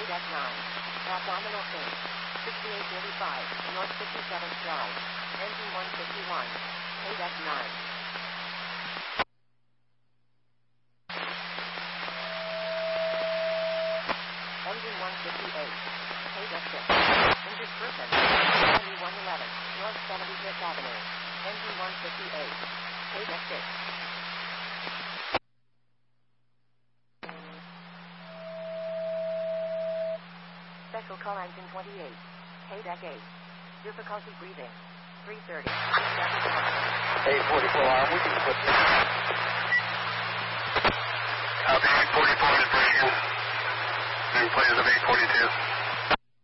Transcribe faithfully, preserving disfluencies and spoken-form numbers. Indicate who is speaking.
Speaker 1: Deck nine. Abdominal fin. sixty-eight thirty-five, North fifty-seventh Drive. Engine one fifty-one. Deck nine. Engine one fifty-eight. Deck six. Injured person. seventy-one eleven, North seventy-fifth Avenue. Engine one fifty-eight. Deck six. Special call engine twenty-eight. Deck eight. Difficulty breathing. three thirty.
Speaker 2: eight forty-four arm, we can put this.
Speaker 3: Copy, eight forty-four is breathing. New planes of eight forty-two.